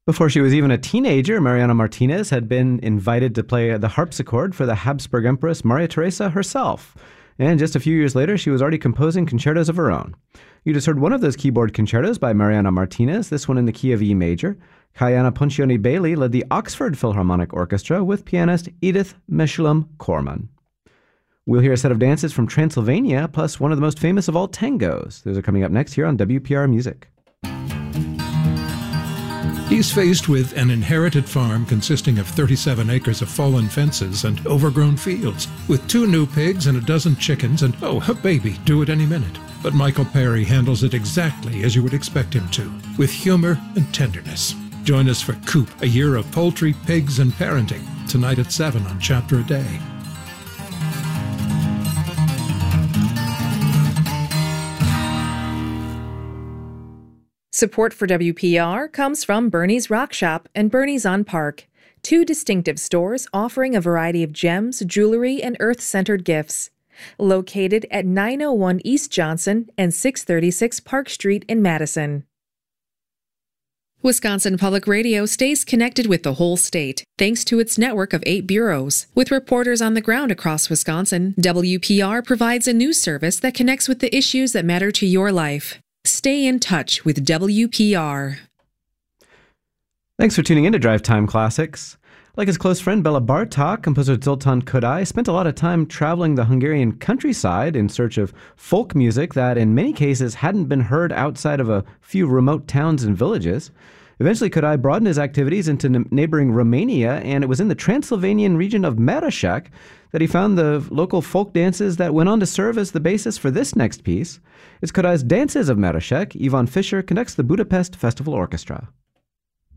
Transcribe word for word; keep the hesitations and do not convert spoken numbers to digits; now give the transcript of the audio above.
Before she was even a teenager, Mariana Martinez had been invited to play the harpsichord for the Habsburg Empress Maria Theresa herself. And just a few years later, she was already composing concertos of her own. You just heard one of those keyboard concertos by Mariana Martinez, this one in the key of E major. Kayana Poncioni Bailey led the Oxford Philharmonic Orchestra with pianist Edith Meshullam Corman. We'll hear a set of dances from Transylvania, plus one of the most famous of all tangos. Those are coming up next here on W P R Music. He's faced with an inherited farm consisting of thirty-seven acres of fallen fences and overgrown fields, with two new pigs and a dozen chickens and, oh, a baby due at any minute. But Michael Perry handles it exactly as you would expect him to, with humor and tenderness. Join us for Coop, a year of poultry, pigs, and parenting, tonight at seven on Chapter a Day. Support for W P R comes from Bernie's Rock Shop and Bernie's on Park, two distinctive stores offering a variety of gems, jewelry, and earth-centered gifts. Located at nine oh one East Johnson and six thirty-six Park Street in Madison. Wisconsin Public Radio stays connected with the whole state, thanks to its network of eight bureaus. With reporters on the ground across Wisconsin, W P R provides a news service that connects with the issues that matter to your life. Stay in touch with W P R. Thanks for tuning in to Drive Time Classics. Like his close friend Bela Bartok, composer Zoltan Kodály spent a lot of time traveling the Hungarian countryside in search of folk music that in many cases hadn't been heard outside of a few remote towns and villages. Eventually, Kodály broadened his activities into neighboring Romania, and it was in the Transylvanian region of Marasek that he found the local folk dances that went on to serve as the basis for this next piece. It's Kodály's Dances of Marasek. Yvonne Fisher conducts the Budapest Festival Orchestra.